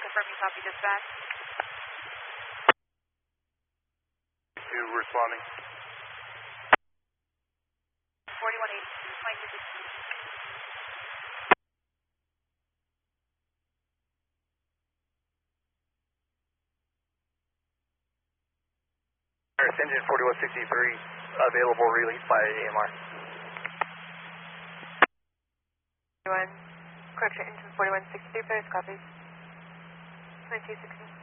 confirm you copy dispatch. Two responding. 4182, 2216. Engine 4163, available release by AMR. Correction, engine 4163, first copies. 2216.